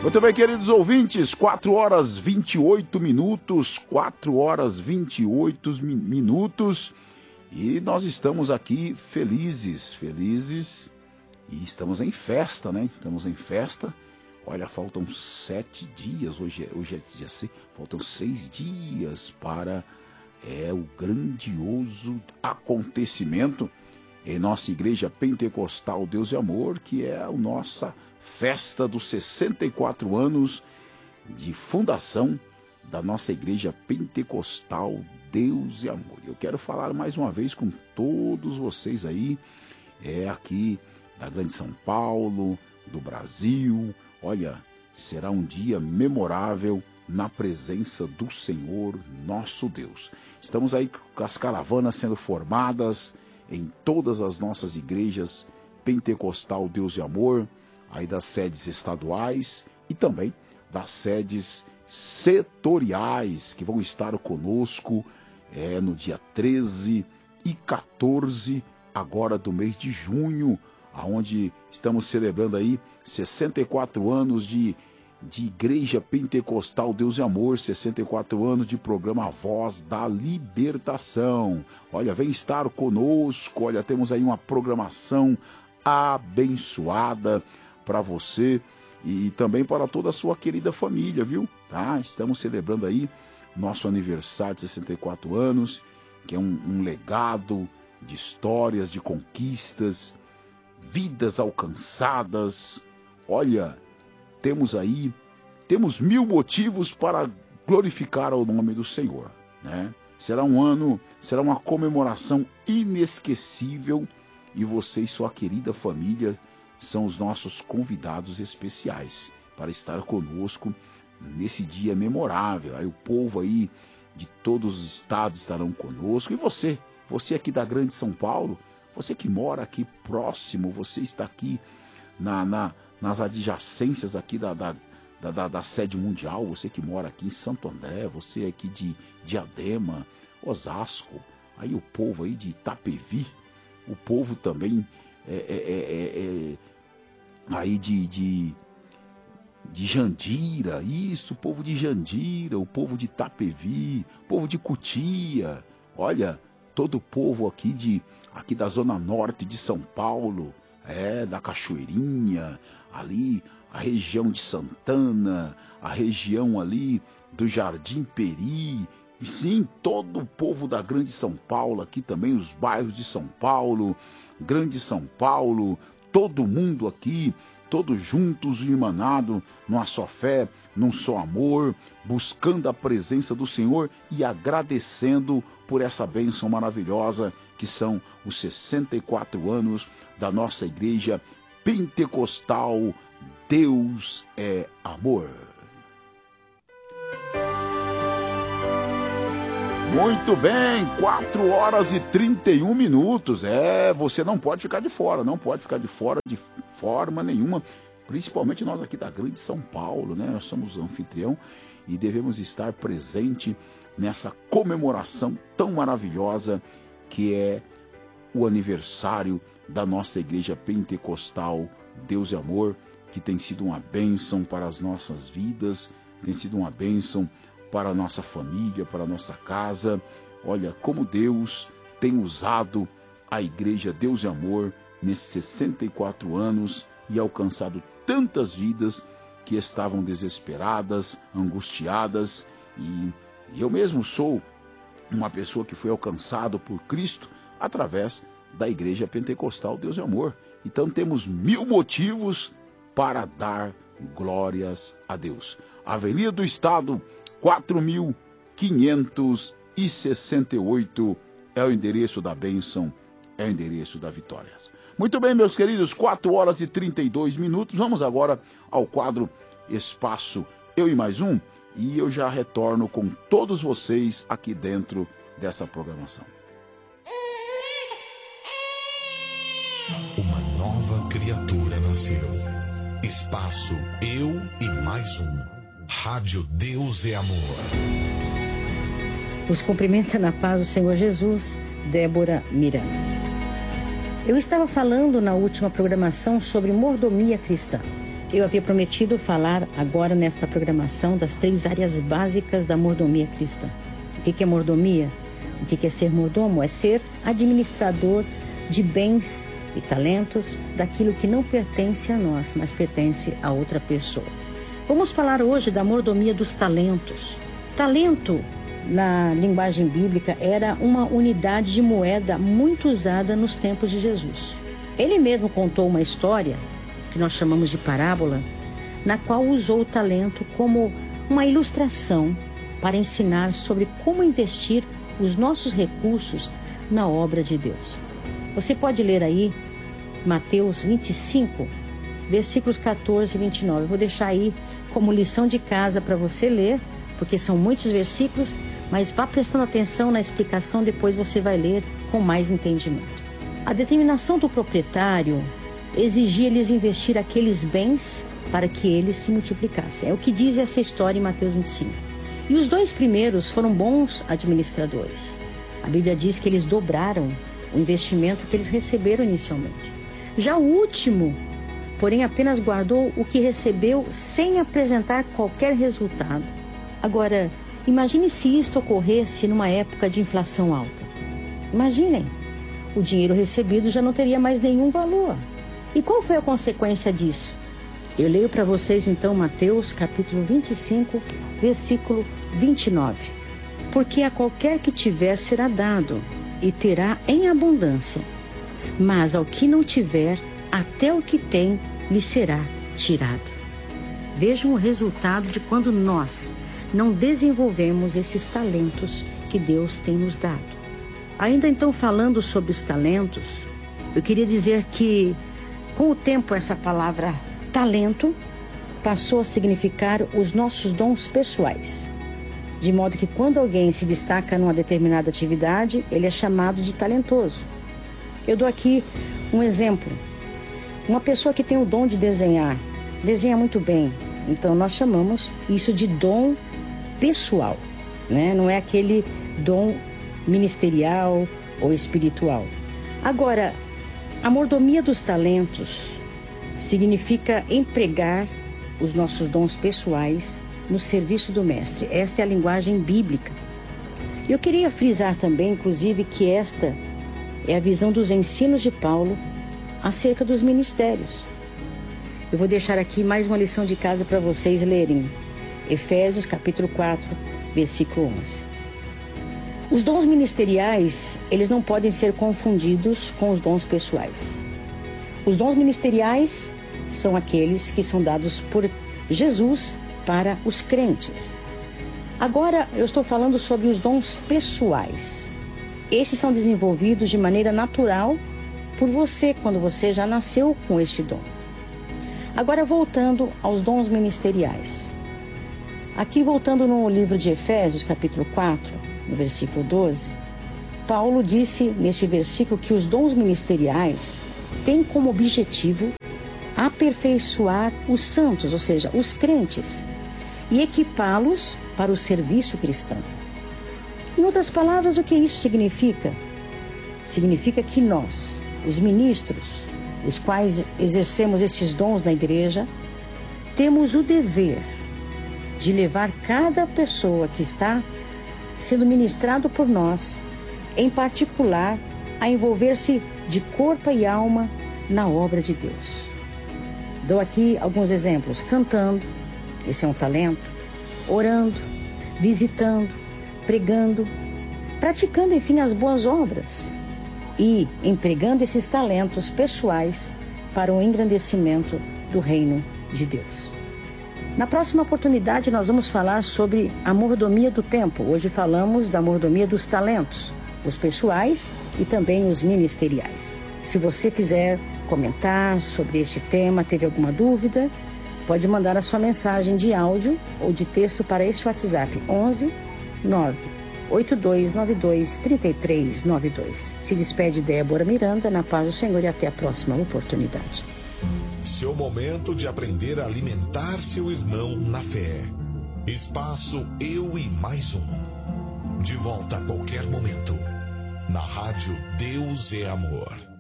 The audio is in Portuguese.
Muito bem, queridos ouvintes, 4 horas 28 minutos, 4 horas 28 minutos, e nós estamos aqui felizes, e estamos em festa, né? Estamos em festa. Olha, faltam 7 dias, hoje é dia 6, faltam 6 dias para o grandioso acontecimento em nossa igreja pentecostal Deus e Amor, que é a nossa festa dos 64 anos de fundação da nossa igreja pentecostal Deus e Amor. Eu quero falar mais uma vez com todos vocês aí, aqui da Grande São Paulo, do Brasil. Olha, será um dia memorável na presença do Senhor nosso Deus. Estamos aí com as caravanas sendo formadas em todas as nossas igrejas pentecostal Deus e Amor, aí das sedes estaduais e também das sedes setoriais que vão estar conosco no dia 13 e 14 agora do mês de junho, aonde estamos celebrando aí 64 anos de Igreja Pentecostal Deus e Amor, 64 anos de programa Voz da Libertação. Olha, vem estar conosco, olha, temos aí uma programação abençoada para você e também para toda a sua querida família, viu? Tá? Estamos celebrando aí nosso aniversário de 64 anos, que é um legado de histórias, de conquistas, vidas alcançadas. Olha, temos 1000 motivos para glorificar o nome do Senhor, né? Será uma comemoração inesquecível e você e sua querida família são os nossos convidados especiais para estar conosco nesse dia memorável. Aí o povo aí de todos os estados estarão conosco. E você aqui da Grande São Paulo, você que mora aqui próximo, você está aqui nas adjacências aqui da sede mundial, você que mora aqui em Santo André, você aqui de Diadema, Osasco, aí o povo aí de Itapevi, o povo também aí de Jandira, isso, o povo de Jandira, o povo de Itapevi, o povo de Cotia, olha, todo o povo aqui da zona norte de São Paulo, da Cachoeirinha, ali a região de Santana, a região ali do Jardim Peri, sim, todo o povo da Grande São Paulo, aqui também os bairros de São Paulo, Grande São Paulo, todo mundo aqui, todos juntos, irmanados, numa só fé, num só amor, buscando a presença do Senhor e agradecendo por essa bênção maravilhosa que são os 64 anos da nossa igreja pentecostal Deus é Amor. Muito bem, 4 horas e 31 minutos. Você não pode ficar de fora, de forma nenhuma. Principalmente nós aqui da Grande São Paulo, né? Nós somos anfitrião e devemos estar presente nessa comemoração tão maravilhosa que é o aniversário da nossa Igreja Pentecostal Deus e Amor, que tem sido uma bênção para as nossas vidas, tem sido uma bênção para a nossa família, para a nossa casa. Olha como Deus tem usado a Igreja Deus e Amor nesses 64 anos e alcançado tantas vidas que estavam desesperadas, angustiadas. E eu mesmo sou uma pessoa que foi alcançado por Cristo através da Igreja Pentecostal Deus e Amor. Então temos 1000 motivos para dar glórias a Deus. Avenida do Estado, 4568 é o endereço da bênção, é o endereço da vitória. Muito bem, meus queridos, 4 horas e 32 minutos. Vamos agora ao quadro Espaço Eu e Mais Um, e eu já retorno com todos vocês aqui dentro dessa programação. Uma nova criatura nasceu. Espaço Eu e Mais Um. Rádio Deus é Amor. Os cumprimenta na paz do Senhor Jesus, Débora Miranda. Eu estava falando na última programação sobre mordomia cristã. Eu havia prometido falar agora nesta programação das 3 áreas básicas da mordomia cristã. O que é mordomia? O que é ser mordomo? É ser administrador de bens e talentos daquilo que não pertence a nós, mas pertence a outra pessoa. Vamos falar hoje da mordomia dos talentos. Talento, na linguagem bíblica, era uma unidade de moeda muito usada nos tempos de Jesus. Ele mesmo contou uma história, que nós chamamos de parábola, na qual usou o talento como uma ilustração para ensinar sobre como investir os nossos recursos na obra de Deus. Você pode ler aí Mateus 25, versículos 14 e 29. Eu vou deixar aí como lição de casa para você ler, porque são muitos versículos, mas vá prestando atenção na explicação, depois você vai ler com mais entendimento. A determinação do proprietário exigia-lhes investir aqueles bens para que eles se multiplicassem. É o que diz essa história em Mateus 25. E os 2 primeiros foram bons administradores. A Bíblia diz que eles dobraram o investimento que eles receberam inicialmente. Já o último, porém, apenas guardou o que recebeu sem apresentar qualquer resultado. Agora, imagine se isto ocorresse numa época de inflação alta. Imaginem, o dinheiro recebido já não teria mais nenhum valor. E qual foi a consequência disso? Eu leio para vocês então Mateus capítulo 25, versículo 29. Porque a qualquer que tiver será dado, e terá em abundância. Mas ao que não tiver, até o que tem lhe será tirado. Vejam o resultado de quando nós não desenvolvemos esses talentos que Deus tem nos dado. Ainda então falando sobre os talentos, eu queria dizer que com o tempo essa palavra talento passou a significar os nossos dons pessoais. De modo que quando alguém se destaca numa determinada atividade, ele é chamado de talentoso. Eu dou aqui um exemplo. Uma pessoa que tem o dom de desenhar, desenha muito bem. Então nós chamamos isso de dom pessoal, né? Não é aquele dom ministerial ou espiritual. Agora, a mordomia dos talentos significa empregar os nossos dons pessoais no serviço do mestre. Esta é a linguagem bíblica. Eu queria frisar também, inclusive, que esta é a visão dos ensinos de Paulo acerca dos ministérios. Eu vou deixar aqui mais uma lição de casa para vocês lerem. Efésios capítulo 4, versículo 11. Os dons ministeriais, eles não podem ser confundidos com os dons pessoais. Os dons ministeriais são aqueles que são dados por Jesus para os crentes. Agora eu estou falando sobre os dons pessoais. Esses são desenvolvidos de maneira natural por você, quando você já nasceu com este dom. Agora voltando aos dons ministeriais. Aqui voltando no livro de Efésios, capítulo 4, no versículo 12, Paulo disse neste versículo que os dons ministeriais têm como objetivo aperfeiçoar os santos, ou seja, os crentes, e equipá-los para o serviço cristão. Em outras palavras, o que isso significa? Significa que nós, os ministros, os quais exercemos esses dons na igreja, temos o dever de levar cada pessoa que está sendo ministrado por nós, em particular, a envolver-se de corpo e alma na obra de Deus. Dou aqui alguns exemplos: cantando, esse é um talento, orando, visitando, pregando, praticando, enfim, as boas obras e empregando esses talentos pessoais para o engrandecimento do reino de Deus. Na próxima oportunidade nós vamos falar sobre a mordomia do tempo. Hoje falamos da mordomia dos talentos, os pessoais e também os ministeriais. Se você quiser comentar sobre este tema, teve alguma dúvida, pode mandar a sua mensagem de áudio ou de texto para este WhatsApp 11 98292 3392. Se despede Débora Miranda, na paz do Senhor, e até a próxima oportunidade. Seu momento de aprender a alimentar seu irmão na fé. Espaço Eu e Mais Um. De volta a qualquer momento. Na rádio Deus é Amor.